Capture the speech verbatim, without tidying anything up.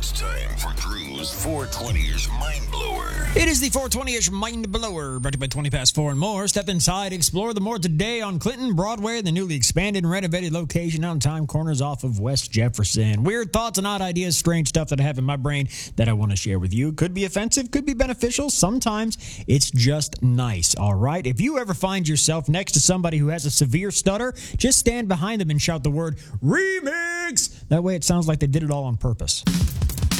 It's time for Drew's four twenty-ish Mind Blower. It is the four twenty-ish Mind Blower, brought to you by twenty past four and more. Step inside, explore the more today on Clinton, Broadway, the newly expanded and renovated location on Time Corners off of West Jefferson. Weird thoughts and odd ideas, strange stuff that I have in my brain that I want to share with you. Could be offensive, could be beneficial. Sometimes it's just nice, all right? If you ever find yourself next to somebody who has a severe stutter, just stand behind them and shout the word remix. That way it sounds like they did it all on purpose.